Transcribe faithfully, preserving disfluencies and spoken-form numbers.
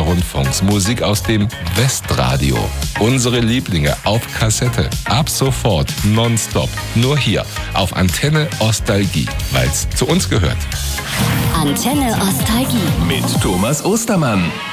Rundfunks. Musik aus dem Westradio. Unsere Lieblinge auf Kassette. Ab sofort nonstop. Nur hier auf Antenne Ostalgie, weil es zu uns gehört. Antenne Ostalgie mit Thomas Ostermann.